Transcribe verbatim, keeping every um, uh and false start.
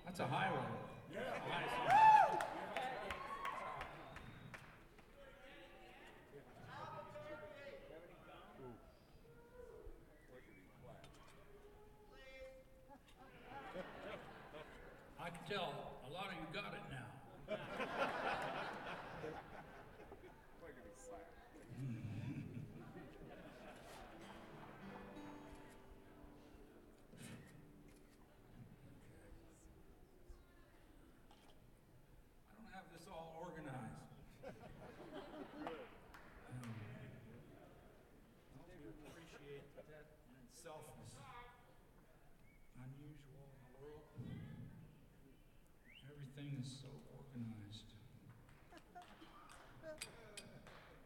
That's a high one. I can tell a lot of you got it now. I don't have this all organized. Um, I hope you appreciate that that in itself is unusual in the world. Everything is so organized.